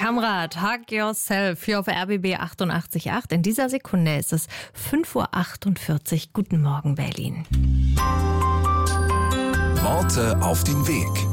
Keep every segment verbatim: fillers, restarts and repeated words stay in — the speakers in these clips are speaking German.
Kamrat, Hug Yourself hier auf R B B achtundachtzig Komma acht. In dieser Sekunde ist es fünf Uhr achtundvierzig. Guten Morgen, Berlin. Worte auf den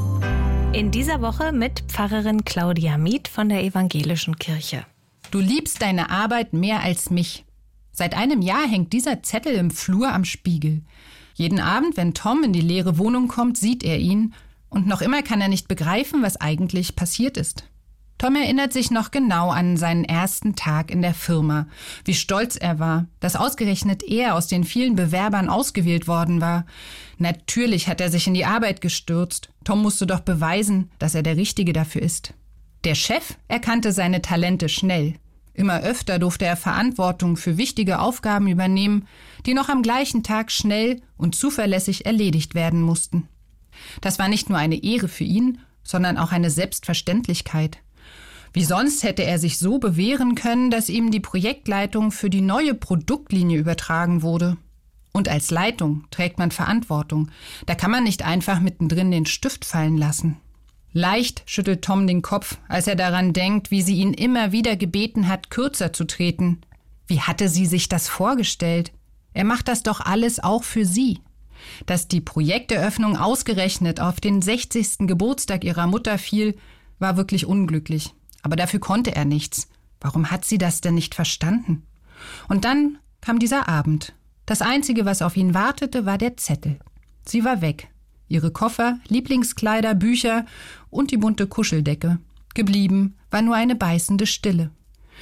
Weg. In dieser Woche mit Pfarrerin Claudia Mieth von der Evangelischen Kirche. Du liebst deine Arbeit mehr als mich. Seit einem Jahr hängt dieser Zettel im Flur am Spiegel. Jeden Abend, wenn Tom in die leere Wohnung kommt, sieht er ihn. Und noch immer kann er nicht begreifen, was eigentlich passiert ist. Tom erinnert sich noch genau an seinen ersten Tag in der Firma. Wie stolz er war, dass ausgerechnet er aus den vielen Bewerbern ausgewählt worden war. Natürlich hat er sich in die Arbeit gestürzt. Tom musste doch beweisen, dass er der Richtige dafür ist. Der Chef erkannte seine Talente schnell. Immer öfter durfte er Verantwortung für wichtige Aufgaben übernehmen, die noch am gleichen Tag schnell und zuverlässig erledigt werden mussten. Das war nicht nur eine Ehre für ihn, sondern auch eine Selbstverständlichkeit. Wie sonst hätte er sich so bewähren können, dass ihm die Projektleitung für die neue Produktlinie übertragen wurde. Und als Leitung trägt man Verantwortung. Da kann man nicht einfach mittendrin den Stift fallen lassen. Leicht schüttelt Tom den Kopf, als er daran denkt, wie sie ihn immer wieder gebeten hat, kürzer zu treten. Wie hatte sie sich das vorgestellt? Er macht das doch alles auch für sie. Dass die Projekteröffnung ausgerechnet auf den sechzigsten Geburtstag ihrer Mutter fiel, war wirklich unglücklich. Aber dafür konnte er nichts. Warum hat sie das denn nicht verstanden? Und dann kam dieser Abend. Das Einzige, was auf ihn wartete, war der Zettel. Sie war weg. Ihre Koffer, Lieblingskleider, Bücher und die bunte Kuscheldecke. Geblieben war nur eine beißende Stille.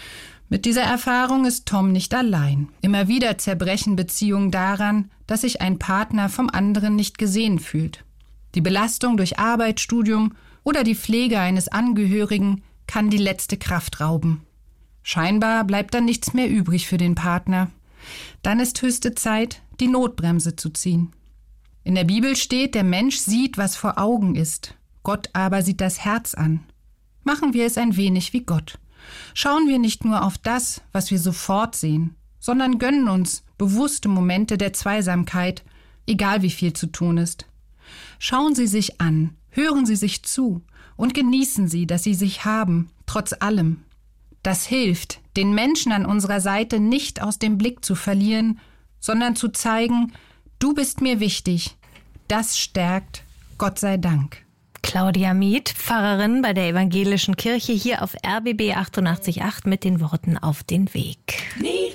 Mit dieser Erfahrung ist Tom nicht allein. Immer wieder zerbrechen Beziehungen daran, dass sich ein Partner vom anderen nicht gesehen fühlt. Die Belastung durch Arbeit, Studium oder die Pflege eines Angehörigen kann die letzte Kraft rauben. Scheinbar bleibt dann nichts mehr übrig für den Partner. Dann ist höchste Zeit, die Notbremse zu ziehen. In der Bibel steht, der Mensch sieht, was vor Augen ist. Gott aber sieht das Herz an. Machen wir es ein wenig wie Gott. Schauen wir nicht nur auf das, was wir sofort sehen, sondern gönnen uns bewusste Momente der Zweisamkeit, egal wie viel zu tun ist. Schauen Sie sich an, hören Sie sich zu und genießen Sie, dass Sie sich haben, trotz allem. Das hilft, den Menschen an unserer Seite nicht aus dem Blick zu verlieren, sondern zu zeigen, du bist mir wichtig. Das stärkt, Gott sei Dank. Claudia Mieth, Pfarrerin bei der Evangelischen Kirche, hier auf R B B achtundachtzig Komma acht mit den Worten auf den Weg. Nie